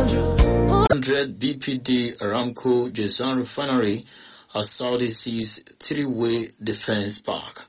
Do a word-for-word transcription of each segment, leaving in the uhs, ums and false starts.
one hundred B P D Aramco Jazan refinery as Saudi sees three-way defense park.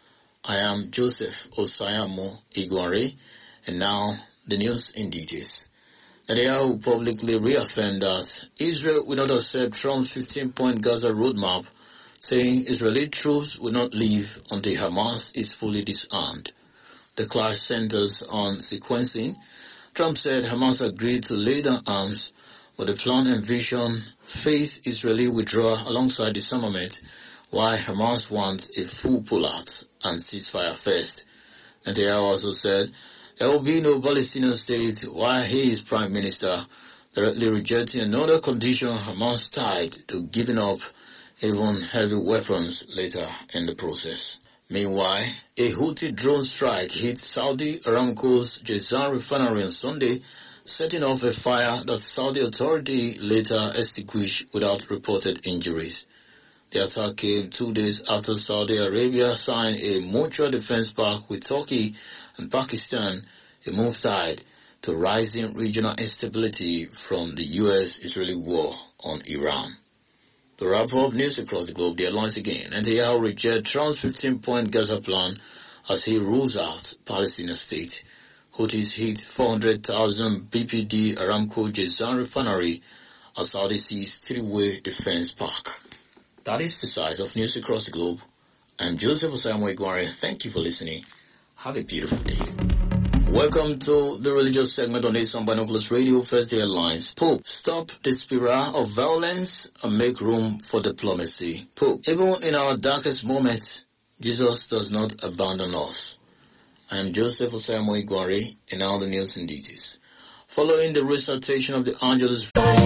I am Joseph Osayamo Iguare, and now the news in details. Netanyahu publicly reaffirmed that Israel will not accept Trump's fifteen-point Gaza roadmap, saying Israeli troops will not leave until Hamas is fully disarmed. The clash centers on sequencing. Trump said Hamas agreed to lay down arms, but the plan envisioned phased Israeli withdrawal alongside disarmament, while Hamas wants a full pullout and ceasefire first. Netanyahu also said there will be no Palestinian state while he is prime minister, directly rejecting another condition Hamas tied to giving up even heavy weapons later in the process. Meanwhile, a Houthi drone strike hit Saudi Aramco's Jazan refinery on Sunday, setting off a fire that Saudi authority later extinguished without reported injuries. The attack came two days after Saudi Arabia signed a mutual defense pact with Turkey and Pakistan, a move tied to rising regional instability from the U S-Israeli war on Iran. To wrap up news across the globe, the headlines again. Netanyahu rejects Trump's fifteen-point Gaza plan as he rules out Palestinian state. Houthis hit four hundred thousand B P D Aramco Jazan refinery as Saudi sees three-way defense park. That is the size of news across the globe. I'm Joseph Osayamo Iguare. Thank you for listening. Have a beautiful day. Welcome to the religious segment on Ace on Binoculars Radio. First the headlines. Pope, stop the spiral of violence and make room for diplomacy. Pope, even in our darkest moments, Jesus does not abandon us. I am Joseph Osayamo Iguare, and now the news and details. Following the recitation of the Angelus